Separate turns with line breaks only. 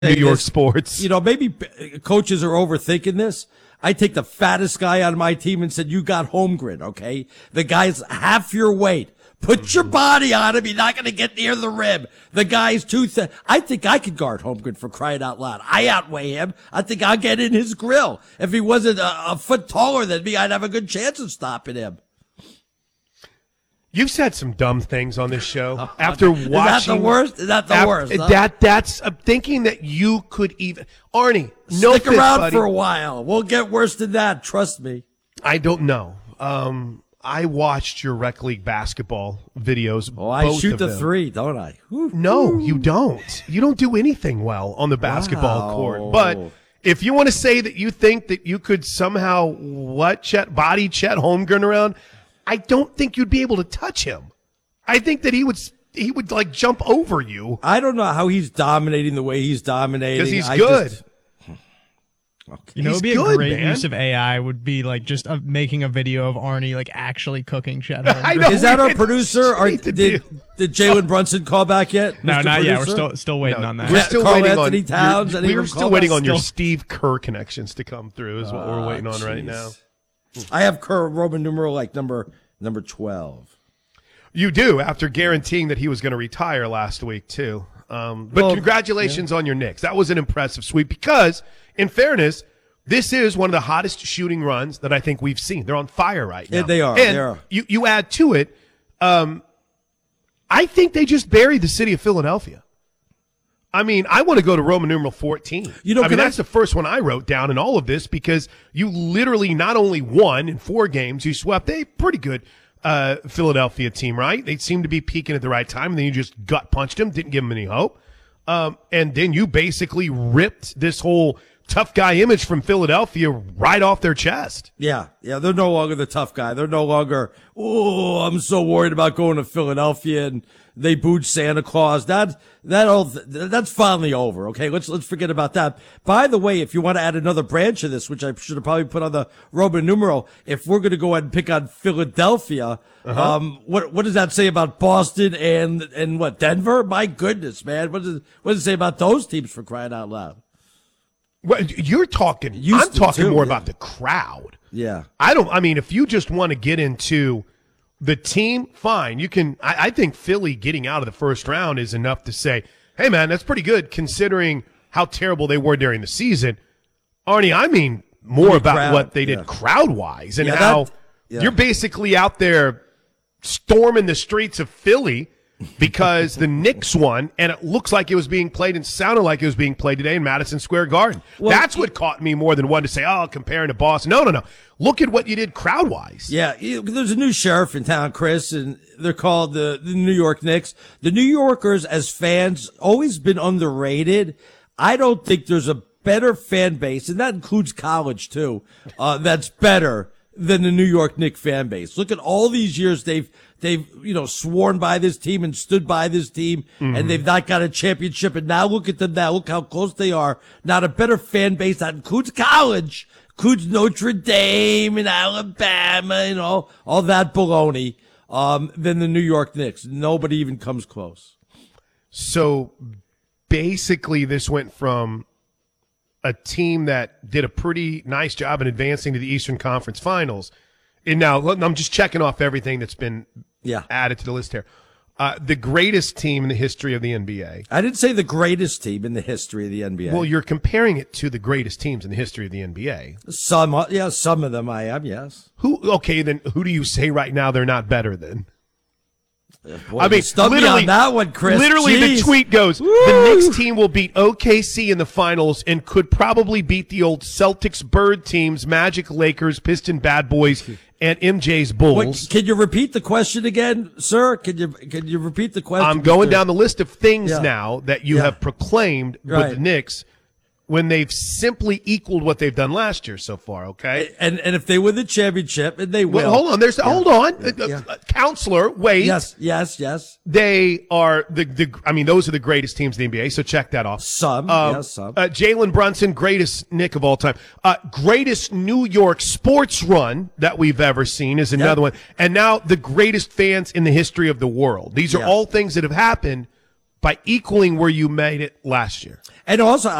New York sports.
Maybe coaches are overthinking this. I take the fattest guy on my team and said, you got Holmgren, okay? The guy's half your weight. Put your body on him. You're not going to get near the rim. The guy's too thin. I think I could guard Holmgren, for crying out loud. I outweigh him. I think I'll get in his grill. If he wasn't a foot taller than me, I'd have a good chance of stopping him.
You've said some dumb things on this show. After watching,
is that the worst? Is that the worst?
Huh? That's thinking that you could even Arnie. No,
stick around for a while. We'll get worse than that. Trust me.
I don't know. I watched your rec league basketball videos.
Oh, I shoot the three, don't I?
No, you don't. You don't do anything well on the basketball court. But if you want to say that you think that you could somehow body Chet Holmgren around, I don't think you'd be able to touch him. I think that he would like jump over you.
I don't know how he's dominating the way he's dominating.
Because he's good.
Okay. It'd be a great use of AI would be like just making a video of Arnie like actually cooking Chet Holmgren.
Is that our producer? Or did Jalen Brunson call back yet?
No,
Mr.
not
producer?
yet. We're still waiting on that.
We're still
Carl
waiting
Anthony
on
Towns.
We're still waiting on your Steve Kerr connections to come through. Is what we're waiting on right now.
I have Kerr Roman numeral like number 12.
You do, after guaranteeing that he was going to retire last week too. But congratulations on your Knicks. That was an impressive sweep because, in fairness, this is one of the hottest shooting runs that I think we've seen. They're on fire right now.
Yeah, they are.
And
they are.
You add to it, I think they just buried the city of Philadelphia. I mean, I want to go to Roman numeral 14. That's the first one I wrote down in all of this because you literally not only won in 4 games, you swept a pretty good Philadelphia team, right? They seemed to be peaking at the right time, and then you just gut punched them, didn't give them any hope. And then you basically ripped this whole tough guy image from Philadelphia right off their chest.
Yeah, they're no longer the tough guy. They're no longer, I'm so worried about going to Philadelphia and they booed Santa Claus. That's finally over. Okay, let's forget about that. By the way, if you want to add another branch of this, which I should have probably put on the Roman numeral, if we're going to go ahead and pick on Philadelphia, what does that say about Boston and what, Denver? My goodness, man, what does it say about those teams, for crying out loud?
Well, I'm talking more about the crowd.
Yeah.
If you just want to get into the team, fine. You can. I think Philly getting out of the first round is enough to say, hey, man, that's pretty good considering how terrible they were during the season. Arnie, I mean more about what they did crowd-wise and how you're basically out there storming the streets of Philly because the Knicks won, and it looks like it was being played and sounded like it was being played today in Madison Square Garden. Well, that's what caught me more than one to say, comparing to Boston. No. Look at what you did crowd-wise.
Yeah, there's a new sheriff in town, Chris, and they're called the New York Knicks. The New Yorkers, as fans, always been underrated. I don't think there's a better fan base, and that includes college, too, that's better than the New York Knicks fan base. Look at all these years they've sworn by this team and stood by this team, and they've not got a championship. And now look at them now. Look how close they are. Not a better fan base. That includes college, includes Notre Dame and Alabama and all that baloney, than the New York Knicks. Nobody even comes close.
So basically this went from a team that did a pretty nice job in advancing to the Eastern Conference Finals. And now I'm just checking off everything that's been added to the list here. The greatest team in the history of the NBA.
I didn't say the greatest team in the history of the NBA.
Well, you're comparing it to the greatest teams in the history of the NBA.
Some of them I am, yes.
Then who do you say right now they're not better than?
Boy, literally on that one, Chris.
Literally,
Jeez.
The tweet goes, the Knicks team will beat OKC in the finals and could probably beat the old Celtics Bird teams, Magic, Lakers, Piston Bad Boys, and MJ's Bulls.
Wait, can you repeat the question again, sir? Can you repeat the question?
I'm going down the list of things now that you have proclaimed with the Knicks when they've simply equaled what they've done last year so far, okay?
And if they win the championship, and they will.
Well, hold on. Counselor, wait.
Yes.
They are those are the greatest teams in the NBA, so check that off.
Some.
Jalen Brunson, greatest Knick of all time. Greatest New York sports run that we've ever seen is another one. And now the greatest fans in the history of the world. These are all things that have happened by equaling where you made it last year.
And also,